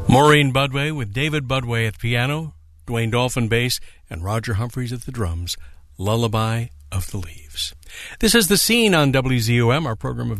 Maureen Budway with David Budway at piano, Dwayne Dolphin bass, and Roger Humphreys at the drums. Lullaby of the Leaves. This is The Scene on WZUM, our program of